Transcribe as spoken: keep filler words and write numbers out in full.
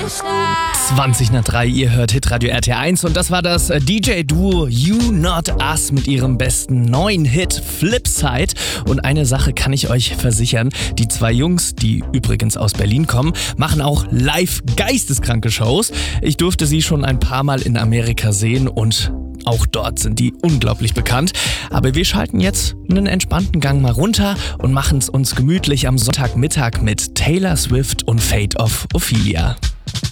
zwanzig nach drei, ihr hört Hitradio R T eins und das war das D J-Duo You Not Us mit ihrem besten neuen Hit Flipside. Und eine Sache kann ich euch versichern, die zwei Jungs, die übrigens aus Berlin kommen, machen auch live geisteskranke Shows. Ich durfte sie schon ein paar Mal in Amerika sehen und auch dort sind die unglaublich bekannt. Aber wir schalten jetzt einen entspannten Gang mal runter und machen es uns gemütlich am Sonntagmittag mit Taylor Swift und Fate of Ophelia.